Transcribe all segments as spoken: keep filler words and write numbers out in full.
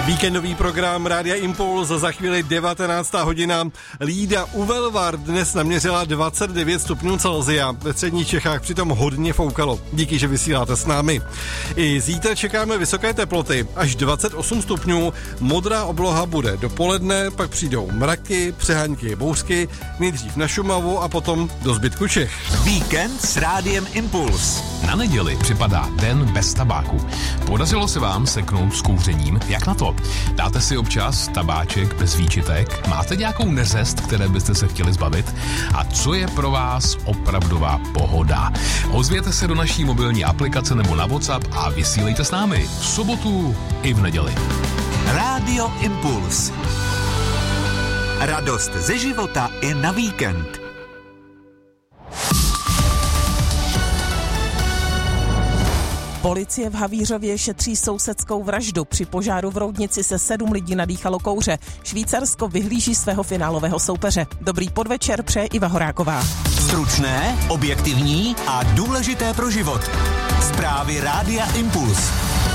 Víkendový program Rádia Impuls, za chvíli devatenáctá hodina. Lída u Velvar dnes naměřila dvacet devět stupňů Celsia. Ve středních Čechách přitom hodně foukalo. Díky, že vysíláte s námi. I zítra čekáme vysoké teploty, až dvacet osm stupňů. Modrá obloha bude dopoledne, pak přijdou mraky, přehánky, bouřky, nejdřív na Šumavu a potom do zbytku Čech. Víkend s Rádiem Impuls. Na neděli připadá den bez tabáku. Podařilo se vám seknout s kouřením? Jak na to? Dáte si občas tabáček bez výčitek? Máte nějakou neřest, které byste se chtěli zbavit? A co je pro vás opravdová pohoda? Ozvěte se do naší mobilní aplikace nebo na WhatsApp a vysílejte s námi v sobotu i v neděli. Rádio Impuls. Radost ze života i na víkend. Policie v Havířově šetří sousedskou vraždu. Při požáru v Roudnici se sedm lidí nadýchalo kouře. Švýcarsko vyhlíží svého finálového soupeře. Dobrý podvečer přeje Iva Horáková. Stručné, objektivní a důležité pro život. Zprávy Rádia Impuls.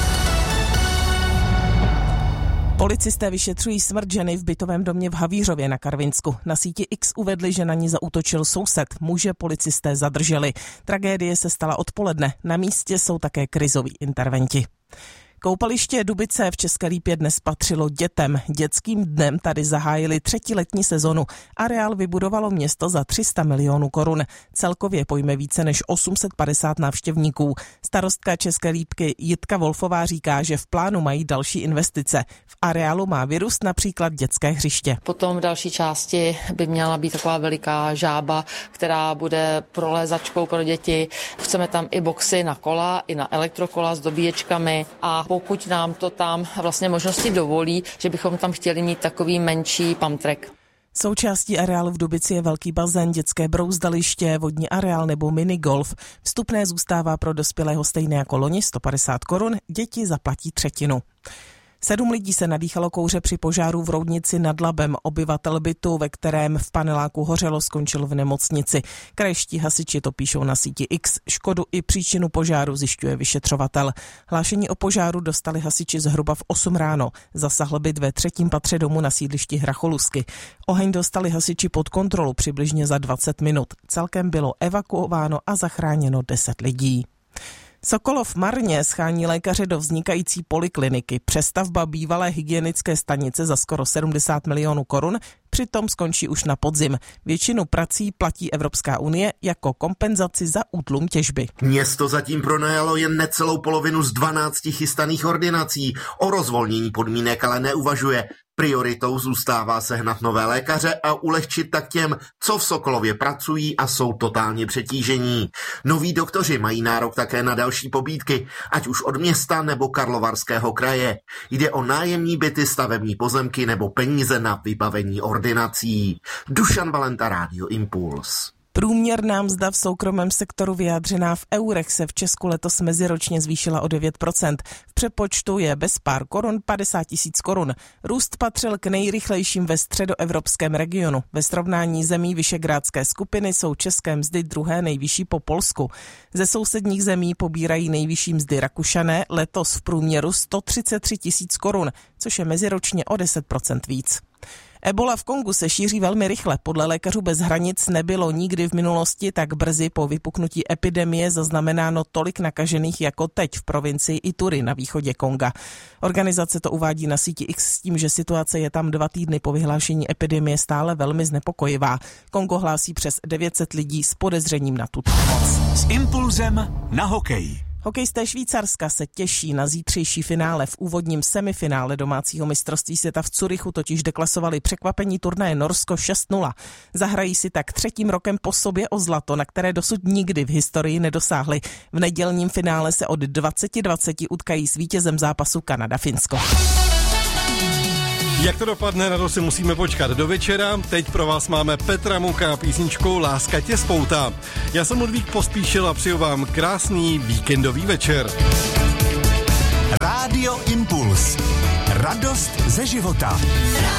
Policisté vyšetřují smrt ženy v bytovém domě v Havířově na Karvinsku. Na síti X uvedli, že na ní zaútočil soused. Muže policisté zadrželi. Tragédie se stala odpoledne. Na místě jsou také krizoví interventi. Koupaliště Dubice v České Lípě dnes patřilo dětem. Dětským dnem tady zahájili třetí letní sezonu. Areál vybudovalo město za tři sta milionů korun. Celkově pojme více než osm set padesát návštěvníků. Starostka České Lípky Jitka Wolfová říká, že v plánu mají další investice. V areálu má vyrůst například dětské hřiště. Potom v další části by měla být taková veliká žába, která bude prolézačkou pro děti. Chceme tam i boxy na kola, i na elektrokola s dobíječkami a pokud nám to tam vlastně možnosti dovolí, že bychom tam chtěli mít takový menší pump track. Součástí areálu v Dubici je velký bazén, dětské brouzdaliště, vodní areál nebo minigolf. Vstupné zůstává pro dospělého stejné jako loni sto padesát korun, děti zaplatí třetinu. Sedm lidí se nadýchalo kouře při požáru v Roudnici nad Labem. Obyvatel bytu, ve kterém v paneláku hořelo, skončil v nemocnici. Krajští hasiči to píšou na síti X. Škodu i příčinu požáru zjišťuje vyšetřovatel. Hlášení o požáru dostali hasiči zhruba v osm ráno. Zasahl byt ve třetím patře domu na sídlišti Hracholusky. Oheň dostali hasiči pod kontrolu přibližně za dvacet minut. Celkem bylo evakuováno a zachráněno deset lidí. Sokolov marně schání lékaře do vznikající polikliniky. Přestavba bývalé hygienické stanice za skoro sedmdesát milionů korun přitom skončí už na podzim. Většinu prací platí Evropská unie jako kompenzaci za útlum těžby. Město zatím pronajalo jen necelou polovinu z dvanácti chystaných ordinací. O rozvolnění podmínek ale neuvažuje. Prioritou zůstává sehnat nové lékaře a ulehčit tak těm, co v Sokolově pracují a jsou totálně přetížení. Noví doktoři mají nárok také na další pobídky, ať už od města nebo Karlovarského kraje. Jde o nájemní byty, stavební pozemky nebo peníze na vybavení ordinací. Dušan Valenta, Rádio Impuls. Průměrná mzda v soukromém sektoru vyjádřená v eurech se v Česku letos meziročně zvýšila o devět procent. V přepočtu je bez pár korun padesát tisíc korun. Růst patřil k nejrychlejším ve středoevropském regionu. Ve srovnání zemí Visegrádské skupiny jsou české mzdy druhé nejvyšší po Polsku. Ze sousedních zemí pobírají nejvyšší mzdy Rakušané, letos v průměru sto třicet tři tisíc korun, což je meziročně o deset procent víc. Ebola v Kongu se šíří velmi rychle. Podle Lékařů bez hranic nebylo nikdy v minulosti tak brzy po vypuknutí epidemie zaznamenáno tolik nakažených jako teď v provincii Ituri na východě Konga. Organizace to uvádí na síti X s tím, že situace je tam dva týdny po vyhlášení epidemie stále velmi znepokojivá. Kongo hlásí přes devět set lidí s podezřením na tuto nemoc. S impulzem na hokej. Hokejisté Švýcarska se těší na zítřejší finále. V úvodním semifinále domácího mistrovství světa v Curychu totiž deklasovali překvapení turnaje Norsko šest nula. Zahrají si tak třetím rokem po sobě o zlato, na které dosud nikdy v historii nedosáhli. V nedělním finále se od dvacet dvacet utkají s vítězem zápasu Kanada-Finsko. Jak to dopadne, na to si musíme počkat do večera. Teď pro vás máme Petra Muka písničkou Láska tě spoutá. Já jsem Ludvík Pospíšil a přeju vám krásný víkendový večer. Rádio Impuls. Radost ze života.